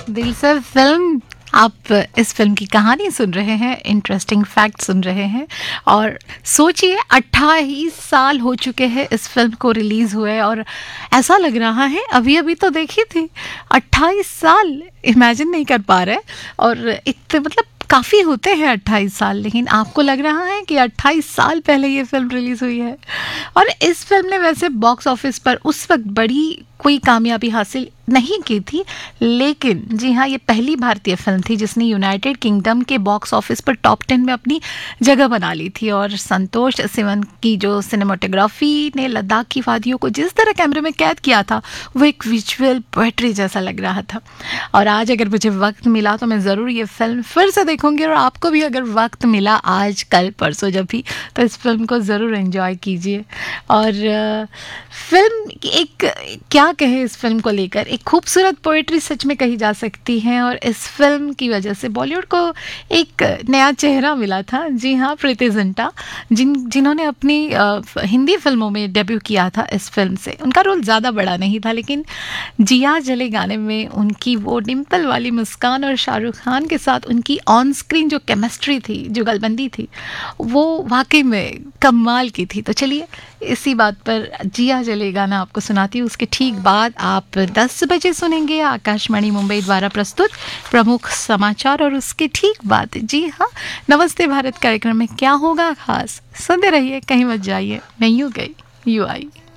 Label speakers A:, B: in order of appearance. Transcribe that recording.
A: दिल से फिल्म। आप इस फिल्म की कहानी सुन रहे हैं, इंटरेस्टिंग फैक्ट सुन रहे हैं। और सोचिए 28 साल हो चुके हैं इस फिल्म को रिलीज़ हुए और ऐसा लग रहा है अभी अभी तो देखी थी। 28 साल इमेजिन नहीं कर पा रहे। और इतने मतलब काफ़ी होते हैं 28 साल, लेकिन आपको लग रहा है कि 28 साल पहले ये फिल्म रिलीज़ हुई है। और इस फिल्म ने वैसे बॉक्स ऑफिस पर उस वक्त बड़ी कोई कामयाबी हासिल नहीं की थी, लेकिन जी हाँ, ये पहली भारतीय फिल्म थी जिसने यूनाइटेड किंगडम के बॉक्स ऑफिस पर टॉप 10 में अपनी जगह बना ली थी। और संतोष सिवन की जो सिनेमाटोग्राफी ने लद्दाख की वादियों को जिस तरह कैमरे में कैद किया था, वो एक विजुअल पोएट्री जैसा लग रहा था। और आज अगर मुझे वक्त मिला तो मैं ज़रूर ये फिल्म फिर से देखूंगी, और आपको भी अगर वक्त मिला आज कल परसों जब भी, तो इस फिल्म को ज़रूर एंजॉय कीजिए। और फिल्म एक क्या कहे, इस फिल्म को लेकर एक खूबसूरत पोएट्री सच में कही जा सकती है। और इस फिल्म की वजह से बॉलीवुड को एक नया चेहरा मिला था। जी हाँ, प्रीति जिंटा जिन्होंने अपनी हिंदी फिल्मों में डेब्यू किया था इस फिल्म से। उनका रोल ज़्यादा बड़ा नहीं था, लेकिन जिया जले गाने में उनकी वो डिम्पल वाली मुस्कान और शाहरुख खान के साथ उनकी ऑन स्क्रीन जो केमिस्ट्री थी, जो गलबंदी थी, वो वाकई में कमाल की थी। तो चलिए इसी बात पर जिया जले गाना आपको सुनाती हूँ। उसके ठीक बाद आप 10 बजे सुनेंगे आकाशवाणी मुंबई द्वारा प्रस्तुत प्रमुख समाचार, और उसके ठीक बाद जी हाँ, नमस्ते भारत कार्यक्रम में क्या होगा खास। सुनते रहिए, कहीं मत जाइए। मैं यूँ गई यूँ आई।